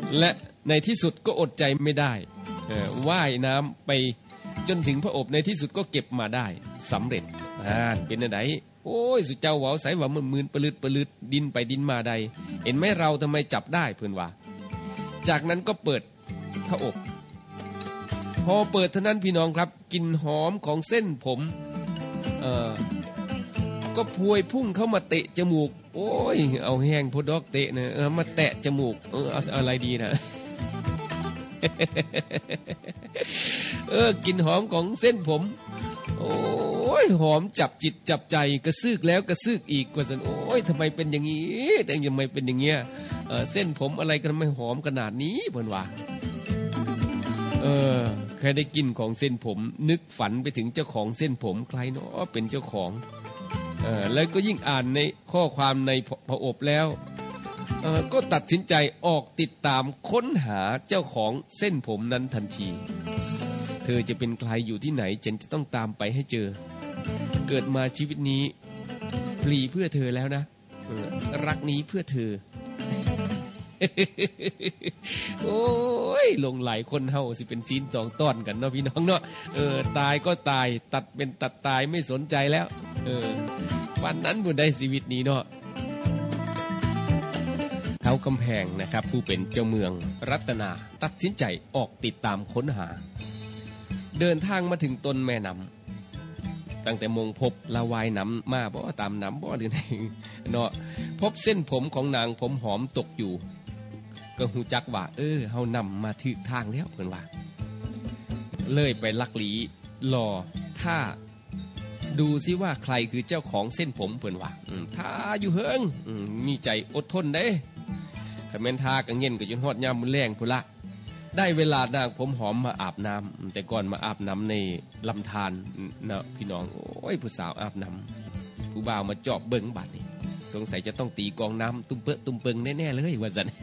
และในที่สุดก็อดใจไม่ได้ว่ายน้ำไปจนถึงพระอบในที่สุดก็เก็บมาได้สำเร็จเป็นอะไรโอ้ยสุเจ้าเว้าใส่ว่ามืนปลืดดินไปดินมาใดเห็นไหมเราทำไมจับได้เพื่อนว่าจากนั้นก็เปิดพระอบพอเปิดเท่านั้นพี่น้องครับกลิ่นหอมของเส้นผมก็พวยพุ่งเข้ามาเตะจมูกโอ้ยเอาแห้งพอดอกเตะนะมาแตะจมูกเอาอะไรดีนะ กลิ่นหอมของเส้นผมโอ้ยหอมจับจิตจับใจกระซึกแล้วกระซึกอีกกว่าสันโอ้ยทำไมเป็นอย่างนี้แต่ยังไม่เป็นอย่างเงี้ยเส้นผมอะไรกันไม่หอมขนาดนี้เพิ่นว่าใครได้กินของเส้นผมนึกฝันไปถึงเจ้าของเส้นผมใครเนาะเป็นเจ้าของแล้วก็ยิ่งอ่านในข้อความในพระอบแล้วก็ตัดสินใจออกติดตามค้นหาเจ้าของเส้นผมนั้นทันทีเธอจะเป็นใครอยู่ที่ไหนฉันจะต้องตามไปให้เจอเกิดมาชีวิตนี้พลีเพื่อเธอแล้วนะรักนี้เพื่อเธอ โอ้ยลงไหลคนเฮาสิเป็นซีนสองต้อนกันเนาะพี่น้องเนาะตายก็ตายตัดเป็นตัดตายไม่สนใจแล้ววันนั้นบุญได้ชีวิตนี้เนาะเท้ากำแพงนะครับผู้เป็นเจ้าเมืองรัตนาตัดสินใจออกติดตามค้นหาเดินทางมาถึงต้นแม่น้ำตั้งแต่มงพบละวายน้ำมาบ่ตามน้ำบ่หรือไงเนาะพบเส้นผมของนางผมหอมตกอยู่ก็หูจักว่าเฮานำมาถึงทางแล้วเพิ่นว่าเลยไปลักหลีรอถ้าดูซิว่าใครคือเจ้าของเส้นผมเพิ่นว่าถ้าอยู่เฮิงมีใจอดทนเด้คันแม่นทาก็เย็นก็จนฮอดยามมื้อแลงพุ่นละได้เวลานางผมหอมมาอาบน้ำแต่ก่อนมาอาบน้ำในลำธารนะพี่น้องโอ้ยผู้สาวอาบน้ำผู้บ่าวมาจอบเบิ่งบัดนี่สงสัยจะต้องตีกองน้ำตุ้มเปอะตุ้มเปิงแน่ๆเลยว่าซั่น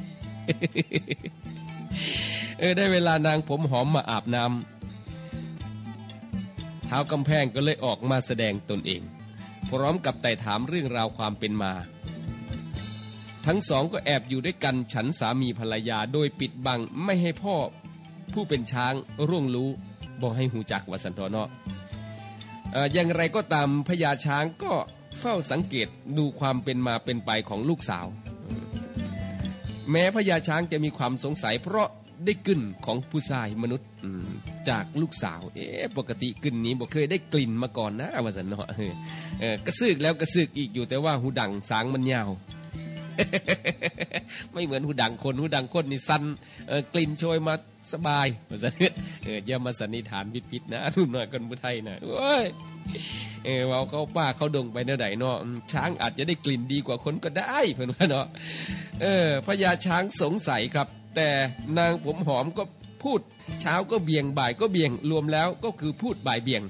ได้เวลานางผมหอมมาอาบน้ำเท้ากำแพงก็เลยออกมาแสดงตนเองพร้อมกับไต่ถามเรื่องราวความเป็นมาทั้งสองก็แอบอยู่ด้วยกันฉันสามีภรรยาโดยปิดบังไม่ให้พ่อผู้เป็นช้างร่วงรู้บอกให้หูจักว่าสันทอเนาะอย่างไรก็ตามพญาช้างก็เฝ้าสังเกตดูความเป็นมาเป็นไปของลูกสาวแม้พญาช้างจะมีความสงสัยเพราะได้กลิ่นของผู้ชายมนุษย์จากลูกสาวปกติกลิ่นนี้บ่เคยได้กลิ่นมาก่อนนะว่าสันเนาะกระซึกแล้วกระซึกอีกอยู่แต่ว่าหูดังสางมันยาว ไม่เหมือนหูดังคนนี่สั้นกลิ่นโชยมาสบายว่าสันอย่ามาสันนิษฐานผิดๆนะรุ่นน้อยคนผู้ไทยนะโอ้ยว่าเขาป้าเขาดงไปแนวใดเนาะช้างอาจจะได้กลิ่นดีกว่าคนก็ได้เพิ่นว่าเนาะพญาช้างสงสัยครับแต่นางผมหอมก็พูดเช้าก็เบี่ยงบ่ายก็เบี่ยงรวมแล้วก็คือพูดบ่ายเบี่ยง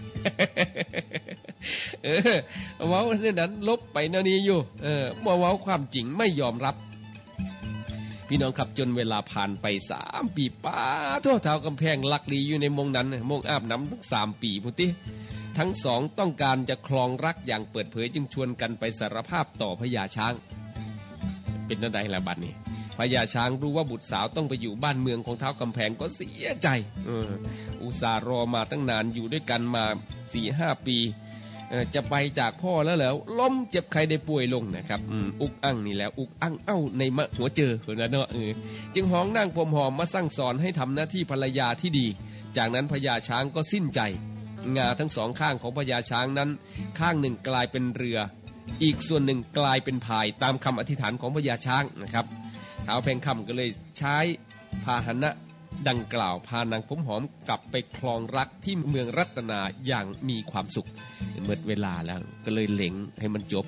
เว้าเรื่องนั้นลบไปแนวนี้อยู่บ่เว้าความจริงไม่ยอมรับพี่น้องครับจนเวลาผ่านไป3ปีป้าทั่วเท้ากำแพงลักลีอยู่ในมงนั้นมงอาบน้ำทั้ง3ปีพุทธิทั้งสองต้องการจะครองรักอย่างเปิดเผยจึงชวนกันไปสารภาพต่อพญาช้างเป็นนั่นใดละบัดนี้พญาช้างรู้ว่าบุตรสาวต้องไปอยู่บ้านเมืองของเท้ากำแพงก็เสียใจอุตส่าห์รอมาตั้งนานอยู่ด้วยกันมา 4-5 ปีจะไปจากพ่อแล้วล้มเจ็บใครได้ป่วยลงนะครับอุกอั้งนี่แล้วอุกอั้งในมะหัวเจอคนนั้นเนาะจึงห้องนั่งผมหอมมาสั่งสอนให้ทำหน้าที่ภรรยาที่ดีจากนั้นพญาช้างก็สิ้นใจงาทั้งสองข้างของพญาช้างนั้นข้างหนึ่งกลายเป็นเรืออีกส่วนหนึ่งกลายเป็นพายตามคำอธิษฐานของพญาช้างนะครับท้าวแพงคำก็เลยใช้พาหนะดังกล่าวพานางผมหอมกลับไปครองรักที่เมืองรัตนาอย่างมีความสุขเมื่อเวลาแล้วก็เลยเหล็งให้มันจบ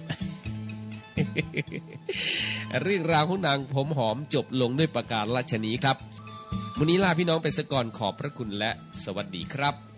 เรื่องราวของนางผมหอมจบลงด้วยประกาศราชนีครับวันนี้ลาพี่น้องไปซะก่อนขอบพระคุณและสวัสดีครับ